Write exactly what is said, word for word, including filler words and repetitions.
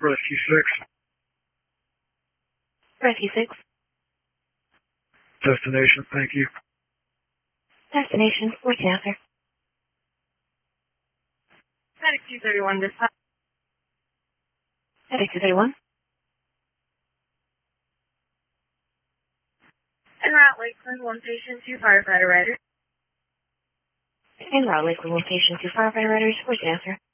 Rescue six. Rescue six. Destination, thank you. Destination, which answer? Medic two thirty-one, this time. Medic two thirty-one. En route, Lakeland, one patient, two firefighter riders. En route, Lakeland, one patient, two firefighter riders, which answer?